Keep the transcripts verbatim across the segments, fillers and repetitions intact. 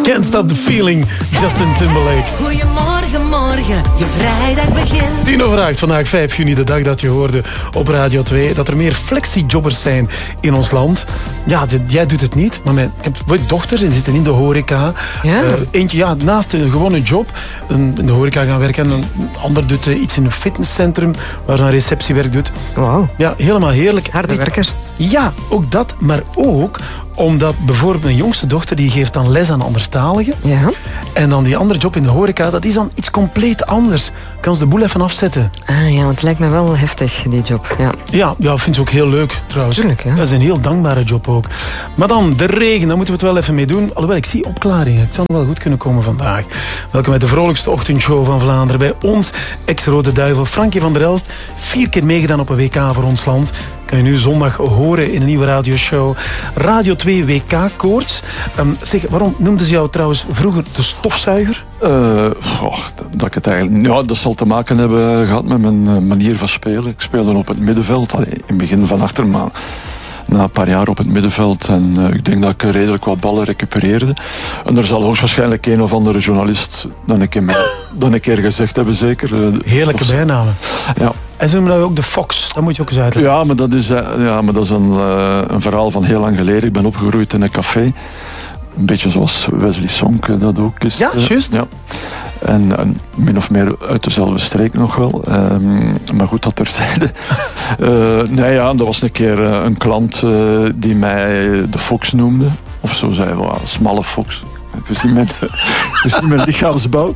Can't Stop the Feeling, Justin Timberlake. Goedemorgen, morgen, je vrijdag begint. Tien over acht, vandaag vijf juni, de dag dat je hoorde op Radio twee... dat er meer flexi-jobbers zijn in ons land. Ja, de, jij doet het niet, maar mijn, ik heb dochters en die zitten in de horeca. Ja. Uh, eentje, ja, naast een gewone job, een, in de horeca gaan werken. En een ander doet uh, iets in een fitnesscentrum, waar ze aan receptiewerk doet. Wauw. Ja, helemaal heerlijk. Harde werkers. Ja, ook dat, maar ook omdat bijvoorbeeld mijn jongste dochter, die geeft dan les aan anderstaligen. Ja. En dan die andere job in de horeca, dat is dan iets compleet anders. Kan ze de boel even afzetten. Ah ja, want het lijkt me wel heftig, die job. Ja, Ja, ja, ik vind ze ook heel leuk trouwens. Tuurlijk, ja. Dat is een heel dankbare job ook. Maar dan, de regen, daar moeten we het wel even mee doen. Alhoewel, ik zie opklaringen. Het zal wel goed kunnen komen vandaag. Welkom bij de vrolijkste ochtendshow van Vlaanderen. Bij ons, ex-Rode Duivel, Frankie van der Elst. Vier keer meegedaan op een W K voor ons land. Kan je nu zondag horen in een nieuwe radioshow. Radio twee W K-koorts. Um, zeg, waarom noemden ze jou trouwens vroeger de stofzuiger? Uh, oh, dat ik het eigenlijk... Ja, dat zal te maken hebben gehad met mijn uh, manier van spelen. Ik speelde op het middenveld, allee, in het begin van achter, maar na een paar jaar op het middenveld. En uh, ik denk dat ik redelijk wat ballen recupereerde. En er zal hoogstwaarschijnlijk een of andere journalist dan een keer, mij, dan een keer gezegd hebben, zeker. Uh, Heerlijke of, bijnamen. Ja. En ze noemen dat ook de Fox. Dat moet je ook eens uitleggen. Ja, maar dat is, uh, ja, maar dat is een, uh, een verhaal van heel lang geleden. Ik ben opgegroeid in een café. Een beetje zoals Wesley Sonk dat ook is. Ja, juist. Ja. En, en min of meer uit dezelfde streek nog wel. Um, maar goed, dat terzijde. uh, nee, ja, dat was een keer uh, een klant uh, die mij de Fox noemde. Of zo zei hij, smalle Fox. Gezien mijn, gezien mijn lichaamsbouw.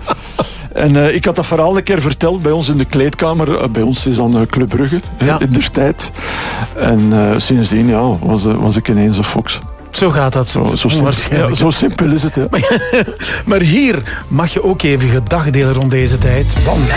En uh, ik had dat verhaal een keer verteld bij ons in de kleedkamer. Uh, bij ons is dan uh, Club Brugge, ja. in der tijd. En uh, sindsdien ja, was, uh, was ik ineens een Fox. Zo gaat dat. Zo, zo, simpel, ja, zo simpel is het. Ja. Maar hier mag je ook even gedag delen rond deze tijd. Want